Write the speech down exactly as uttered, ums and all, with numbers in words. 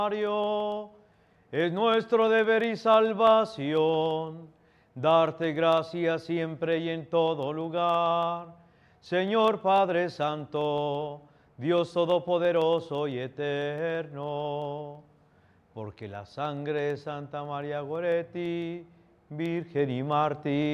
Es nuestro deber y salvación darte gracias siempre y en todo lugar. Señor Padre Santo, Dios Todopoderoso y Eterno, porque la sangre de Santa María Goretti, Virgen y Mártir,